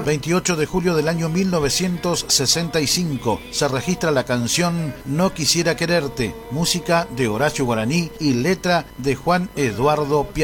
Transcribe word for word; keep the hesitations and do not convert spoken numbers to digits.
veintiocho de julio del año mil novecientos sesenta y cinco se registra la canción No quisiera quererte, música de Horacio Guaraní y letra de Juan Eduardo Piazzolla.